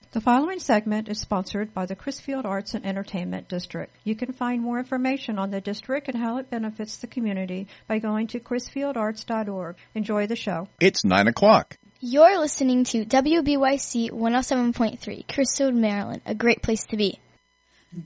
The following segment is sponsored by the Crisfield Arts and Entertainment District. You can find more information on the district and how it benefits the community by going to crisfieldarts.org. Enjoy the show. It's 9 o'clock. You're listening to WBYC 107.3, Crisfield, Maryland, a great place to be.